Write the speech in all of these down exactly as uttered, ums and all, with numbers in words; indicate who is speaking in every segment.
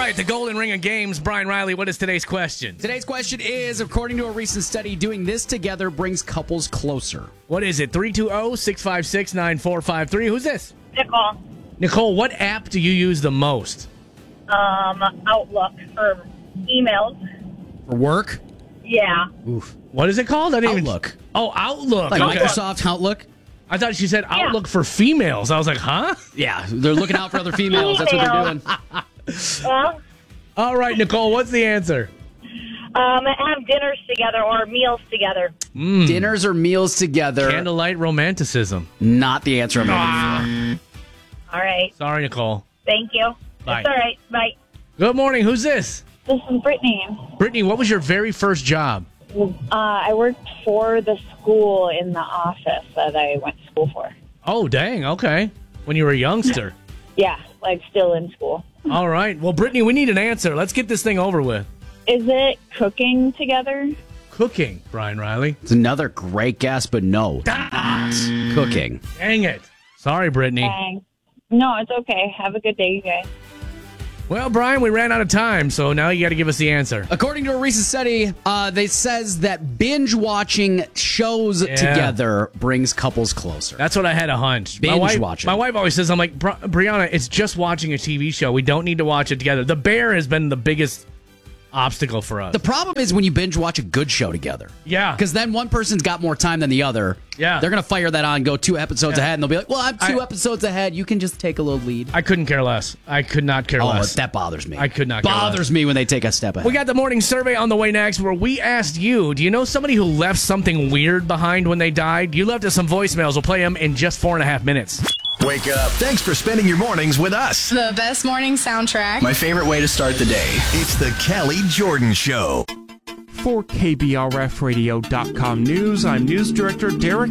Speaker 1: right, the golden ring of games. Brian Riley, what is today's question?
Speaker 2: Today's question is, according to a recent study, doing this together brings couples closer.
Speaker 1: What is it? three two zero, six five six, nine four five three. Who's this?
Speaker 3: Nicole.
Speaker 1: Nicole, what app do you use the most?
Speaker 3: Um, Outlook for emails.
Speaker 2: For work?
Speaker 3: Yeah.
Speaker 2: Oof.
Speaker 1: What is it called? I didn't
Speaker 2: Outlook.
Speaker 1: Even... Oh, Outlook.
Speaker 2: Like
Speaker 1: Okay.
Speaker 2: Microsoft Outlook?
Speaker 1: I thought she said Outlook for females. I was like, huh?
Speaker 2: Yeah, they're looking out for other females. That's what they're doing.
Speaker 3: Well,
Speaker 1: All right, Nicole, what's the answer?
Speaker 3: um, have dinners together or meals together.
Speaker 1: Mm.
Speaker 2: Dinners or meals together.
Speaker 1: Candlelight romanticism.
Speaker 2: Not the answer I'm looking
Speaker 3: All right.
Speaker 1: Sorry, Nicole.
Speaker 3: Thank you.
Speaker 1: Bye.
Speaker 3: It's all right. Bye.
Speaker 1: Good morning. Who's this?
Speaker 4: This is Brittany.
Speaker 1: Brittany, what was your very first job?
Speaker 4: Uh, I worked for the school in the office that I went to school for.
Speaker 1: Oh, dang. Okay. When you were a youngster.
Speaker 4: Yeah, like still in school.
Speaker 1: All right. Well, Brittany, we need an answer. Let's get this thing over with.
Speaker 4: Is it cooking together?
Speaker 1: Cooking, Brian Riley.
Speaker 2: for. It's another great guess, but no. Cooking.
Speaker 1: Dang it. Sorry, Brittany.
Speaker 4: Dang. No, it's okay. Have a good day, you guys.
Speaker 1: Well, Brian, we ran out of time, so now you got to give us the answer.
Speaker 2: According to a recent study, uh, they says that binge watching shows
Speaker 1: Yeah.
Speaker 2: together brings couples closer.
Speaker 1: That's what I had a hunch. my
Speaker 2: Binge
Speaker 1: wife,
Speaker 2: watching.
Speaker 1: My wife always says, I'm like, Bri- Brianna, it's just watching a T V show. We don't need to watch it together. The Bear has been the biggest obstacle for us.
Speaker 2: The problem is when you binge watch a good show together.
Speaker 1: Yeah.
Speaker 2: Because then one person's got more time than the other.
Speaker 1: Yeah.
Speaker 2: They're going to fire that on, go two episodes
Speaker 1: Yeah.
Speaker 2: ahead, and they'll be like, well, I'm two
Speaker 1: I-
Speaker 2: episodes ahead. You can just take a little lead.
Speaker 1: I couldn't care less. I could not care
Speaker 2: Oh,
Speaker 1: less.
Speaker 2: that bothers me.
Speaker 1: I could not care
Speaker 2: Bothers
Speaker 1: less.
Speaker 2: me when they take a step ahead.
Speaker 1: We got the morning survey on the way next where we asked you, do you know somebody who left something weird behind when they died? You left us some voicemails. We'll play them in just four and a half minutes.
Speaker 5: Wake up. Thanks for spending your mornings with us.
Speaker 6: The best morning soundtrack.
Speaker 5: My favorite way to start the day. It's the Kelly Jordan Show.
Speaker 7: For K B R F radio dot com News, I'm News Director Derek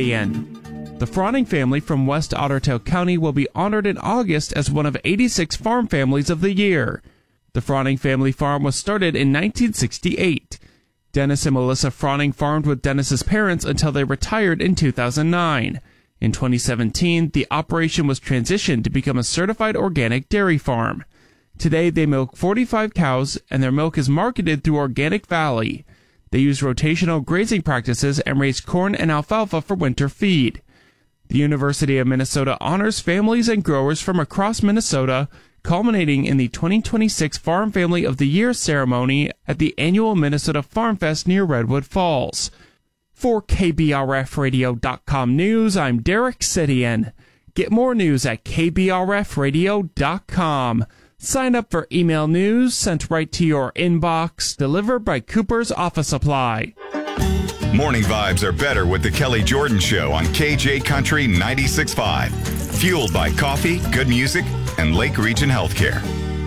Speaker 7: Sidian. The Froning family from West Ottertail County will be honored in August as one of eighty-six farm families of the year. The Froning family farm was started in nineteen sixty-eight. Dennis and Melissa Froning farmed with Dennis's parents until they retired in two thousand nine. In twenty seventeen, the operation was transitioned to become a certified organic dairy farm. Today, they milk forty-five cows, and their milk is marketed through Organic Valley. They use rotational grazing practices and raise corn and alfalfa for winter feed. The University of Minnesota honors families and growers from across Minnesota, culminating in the twenty twenty-six Farm Family of the Year ceremony at the annual Minnesota Farm Fest near Redwood Falls. For K B R F radio dot com News, I'm Derek Sidian. Get more news at K B R F radio dot com. Sign up for email news sent right to your inbox, delivered by Cooper's Office Supply.
Speaker 8: Morning vibes are better with the Kelly Jordan Show on K J Country ninety-six point five. Fueled by coffee, good music, and Lake Region Healthcare.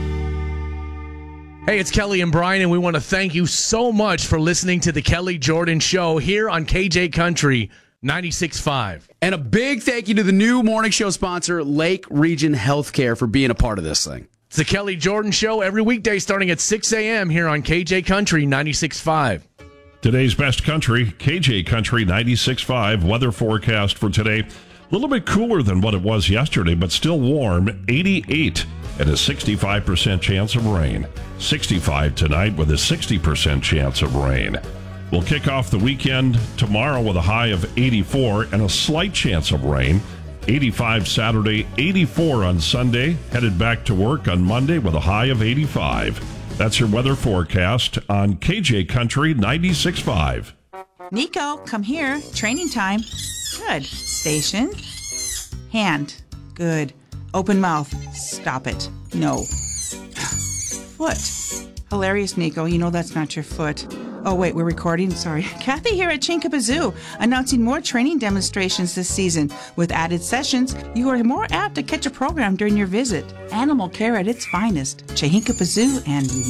Speaker 1: Hey, it's Kelly and Brian, and we want to thank you so much for listening to the Kelly Jordan Show here on K J Country ninety-six point five.
Speaker 2: And a big thank you to the new morning show sponsor, Lake Region Healthcare, for being a part of this thing.
Speaker 1: It's the Kelly Jordan Show every weekday starting at six a.m. here on K J Country ninety-six point five.
Speaker 9: Today's best country, K J Country ninety-six point five. Weather forecast for today. A little bit cooler than what it was yesterday, but still warm. eighty-eight and a sixty-five percent chance of rain. sixty-five tonight with a sixty percent chance of rain. We'll kick off the weekend tomorrow with a high of eighty-four and a slight chance of rain. eighty-five Saturday, eighty-four on Sunday. Headed back to work on Monday with a high of eighty-five. That's your weather forecast on K J Country ninety-six point five.
Speaker 10: Nico, come here. Training time. Good. Station. Hand. Good. Open mouth. Stop it. No. Foot. Hilarious, Nico. You know that's not your foot. Oh, wait, we're recording? Sorry. Kathy here at Chinkapazoo, announcing more training demonstrations this season. With added sessions, you are more apt to catch a program during your visit. Animal care at its finest. Chinkapazoo and